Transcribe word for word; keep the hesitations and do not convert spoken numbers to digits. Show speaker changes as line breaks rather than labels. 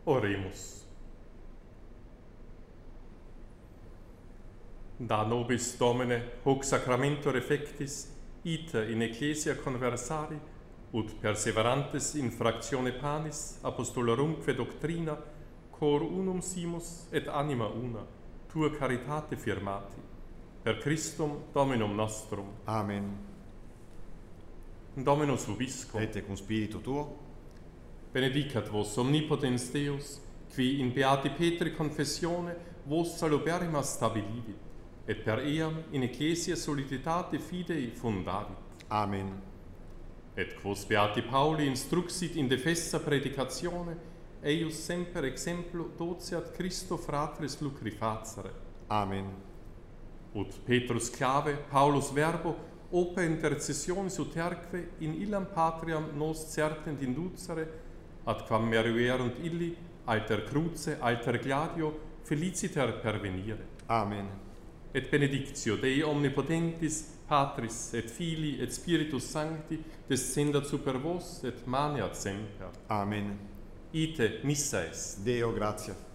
Oremus. Da nobis Domine hoc sacramentor effectis ita in ecclesia conversari ut perseverantes in fractione panis apostolorumque doctrina cor unum simus et anima una tua caritate firmati per Christum Dominum nostrum.
Amen.
Dominus vobiscum.
Et cum spiritu tuo,
Benedicat vos omnipotens Deus, qui in beati Petri confessione vos saluberrima stabilivit, et per eam in ecclesia soliditate fidei fundavit.
Amen.
Et quos beati Pauli instruxit in defessa predicatione, eius semper exemplo doceat Christo fratris lucri facere.
Amen.
Ut Petrus clave, Paulus verbo, oper intercessionis uterque in illam patriam nos certent inducere, ad quam meruerunt illi, alter cruce, alter gladio, feliciter pervenire.
Amen.
Et benedictio Dei omnipotentis, Patris et Filii et Spiritus Sancti, descendat super vos et maneat semper.
Amen.
Ite missa est.
Deo gratia.